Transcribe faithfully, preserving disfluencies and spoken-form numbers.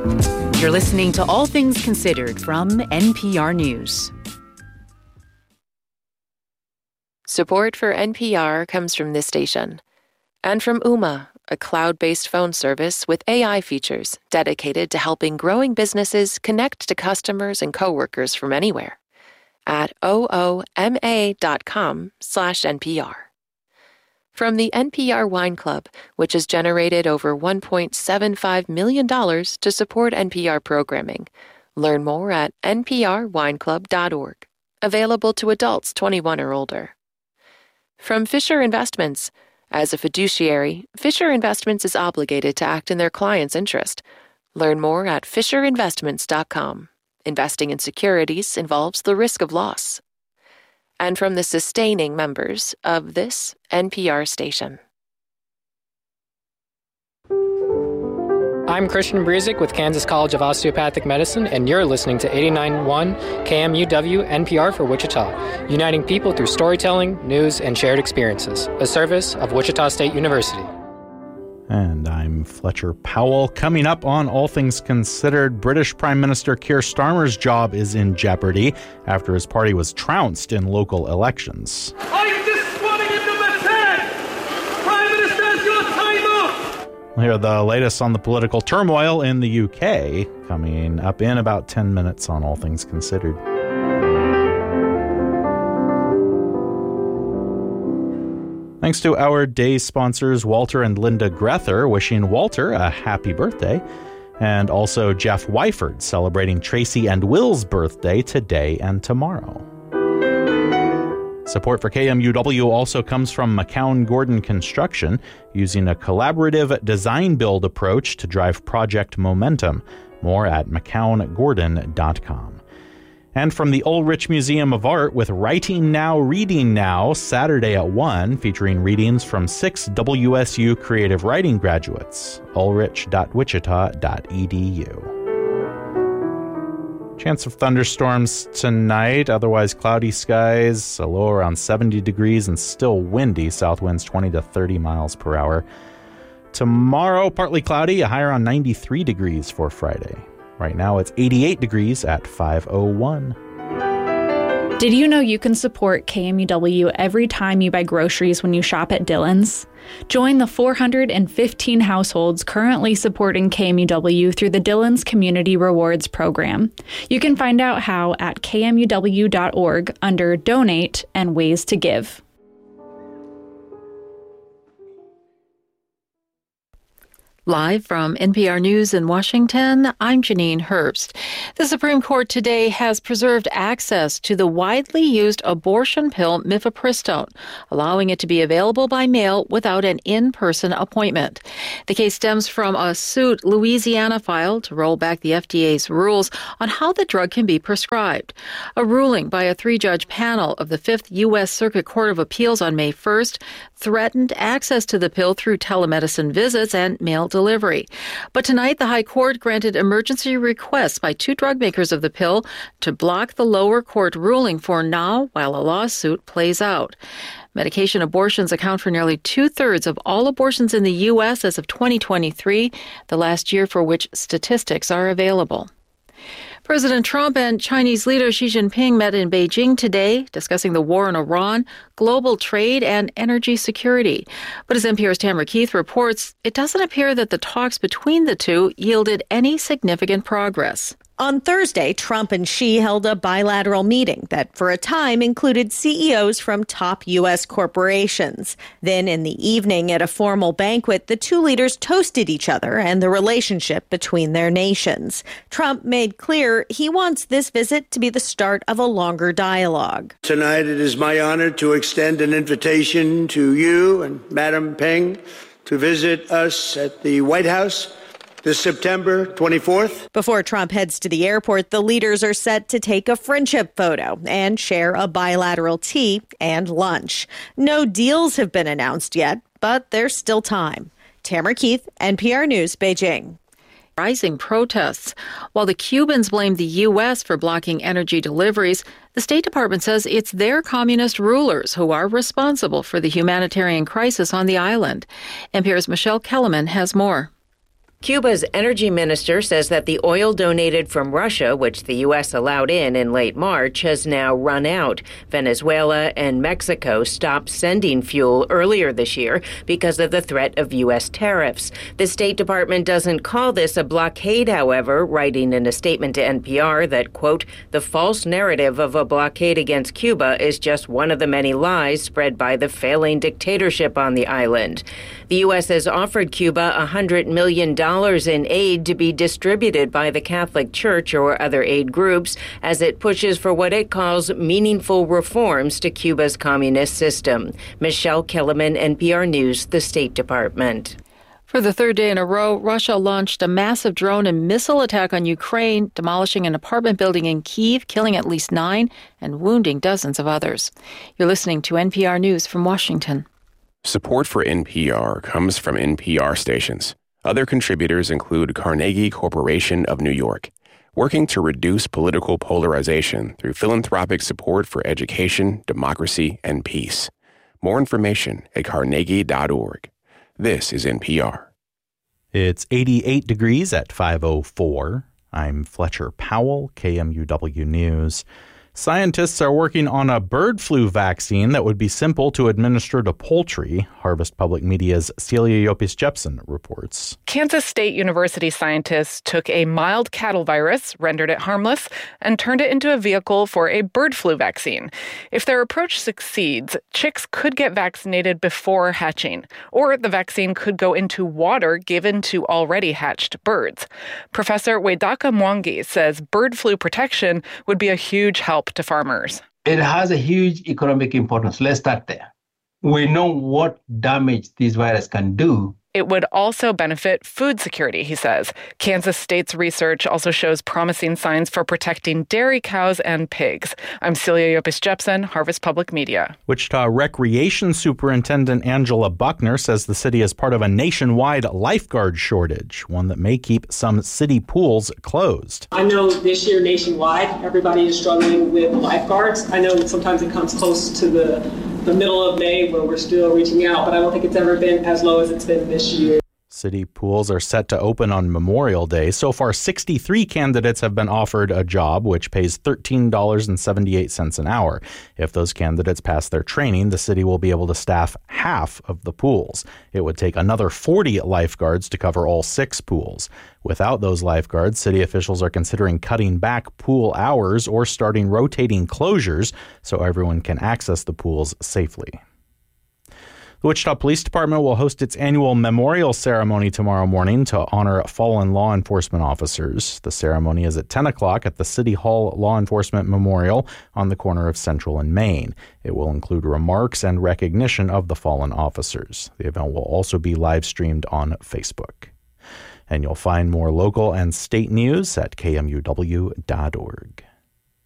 You're listening to All Things Considered from N P R News. Support for N P R comes from this station and from Ooma, a cloud-based phone service with A I features dedicated to helping growing businesses connect to customers and coworkers from anywhere at ooma.com slash NPR. From the N P R Wine Club, which has generated over one point seven five million dollars to support N P R programming. Learn more at n p r wine club dot org. Available to adults twenty-one or older. From Fisher Investments. As a fiduciary, Fisher Investments is obligated to act in their client's interest. Learn more at fisher investments dot com. Investing in securities involves the risk of loss. And from the sustaining members of this N P R station. I'm Christian Brezik with Kansas College of Osteopathic Medicine, and you're listening to eighty-nine point one K M U W N P R for Wichita, uniting people through storytelling, news, and shared experiences, a service of Wichita State University. And I'm Fletcher Powell. Coming up on All Things Considered, British Prime Minister Keir Starmer's job is in jeopardy after his party was trounced in local elections. I'm disqualifying number ten! Prime Minister, your time up! Here are the latest on the political turmoil in the U K, coming up in about ten minutes on All Things Considered. Thanks to our day's sponsors, Walter and Linda Grether, wishing Walter a happy birthday, and also Jeff Wyford, celebrating Tracy and Will's birthday today and tomorrow. Support for K M U W also comes from McCown Gordon Construction, using a collaborative design-build approach to drive project momentum. More at mccown gordon dot com. And from the Ulrich Museum of Art with Writing Now, Reading Now, Saturday at one, featuring readings from six W S U creative writing graduates, ulrich dot wichita dot e d u. Chance of thunderstorms tonight, otherwise cloudy skies, a low around seventy degrees and still windy, south winds twenty to thirty miles per hour. Tomorrow, partly cloudy, a high around ninety-three degrees for Friday. Right now, it's eighty-eight degrees at five oh one. Did you know you can support K M U W every time you buy groceries when you shop at Dillon's? Join the four hundred fifteen households currently supporting K M U W through the Dillon's Community Rewards Program. You can find out how at k m u w dot org under Donate and Ways to Give. Live from N P R News in Washington, I'm Janine Herbst. The Supreme Court today has preserved access to the widely used abortion pill mifepristone, allowing it to be available by mail without an in-person appointment. The case stems from a suit Louisiana filed to roll back the F D A's rules on how the drug can be prescribed. A ruling by a three-judge panel of the Fifth U S Circuit Court of Appeals on May first threatened access to the pill through telemedicine visits and mail delivery. But tonight, the High Court granted emergency requests by two drug makers of the pill to block the lower court ruling for now while a lawsuit plays out. Medication abortions account for nearly two-thirds of all abortions in the U S as of twenty twenty-three, the last year for which statistics are available. President Trump and Chinese leader Xi Jinping met in Beijing today, discussing the war in Iran, global trade, and energy security. But as N P R's Tamara Keith reports, it doesn't appear that the talks between the two yielded any significant progress. On Thursday, Trump and Xi held a bilateral meeting that, for a time, included C E Os from top U S corporations. Then, in the evening, at a formal banquet, the two leaders toasted each other and the relationship between their nations. Trump made clear he wants this visit to be the start of a longer dialogue. Tonight, it is my honor to extend an invitation to you and Madam Peng to visit us at the White House this September twenty-fourth. Before Trump heads to the airport, the leaders are set to take a friendship photo and share a bilateral tea and lunch. No deals have been announced yet, but there's still time. Tamara Keith, N P R News, Beijing. Rising protests. While the Cubans blame the U S for blocking energy deliveries, the State Department says it's their communist rulers who are responsible for the humanitarian crisis on the island. N P R's Michelle Kellerman has more. Cuba's energy minister says that the oil donated from Russia, which the U S allowed in in late March, has now run out. Venezuela and Mexico stopped sending fuel earlier this year because of the threat of U S tariffs. The State Department doesn't call this a blockade, however, writing in a statement to N P R that, quote, the false narrative of a blockade against Cuba is just one of the many lies spread by the failing dictatorship on the island. The U S has offered Cuba one hundred million dollars in aid to be distributed by the Catholic Church or other aid groups as it pushes for what it calls meaningful reforms to Cuba's communist system. Michelle Kellerman, N P R News, the State Department. For the third day in a row, Russia launched a massive drone and missile attack on Ukraine, demolishing an apartment building in Kyiv, killing at least nine and wounding dozens of others. You're listening to N P R News from Washington. Support for N P R comes from N P R stations. Other contributors include Carnegie Corporation of New York, working to reduce political polarization through philanthropic support for education, democracy, and peace. More information at carnegie dot org. This is N P R. It's eighty-eight degrees at five oh four. I'm Fletcher Powell, K M U W News. Scientists are working on a bird flu vaccine that would be simple to administer to poultry. Harvest Public Media's Celia Yopis-Jepson reports. Kansas State University scientists took a mild cattle virus, rendered it harmless, and turned it into a vehicle for a bird flu vaccine. If their approach succeeds, chicks could get vaccinated before hatching, or the vaccine could go into water given to already hatched birds. Professor Wedaka Mwangi says bird flu protection would be a huge help to farmers. It has a huge economic importance. Let's start there. We know what damage this virus can do. It would also benefit food security, he says. Kansas State's research also shows promising signs for protecting dairy cows and pigs. I'm Celia Yopis-Jepson, Harvest Public Media. Wichita Recreation Superintendent Angela Buckner says the city is part of a nationwide lifeguard shortage, one that may keep some city pools closed. I know this year nationwide, everybody is struggling with lifeguards. I know sometimes it comes close to the the middle of May where we're still reaching out, but I don't think it's ever been as low as it's been this year. City pools are set to open on Memorial Day. So far, sixty-three candidates have been offered a job, which pays thirteen dollars and seventy-eight cents an hour. If those candidates pass their training, the city will be able to staff half of the pools. It would take another forty lifeguards to cover all six pools. Without those lifeguards, city officials are considering cutting back pool hours or starting rotating closures so everyone can access the pools safely. The Wichita Police Department will host its annual memorial ceremony tomorrow morning to honor fallen law enforcement officers. The ceremony is at ten o'clock at the City Hall Law Enforcement Memorial on the corner of Central and Main. It will include remarks and recognition of the fallen officers. The event will also be live streamed on Facebook. And you'll find more local and state news at K M U W dot org.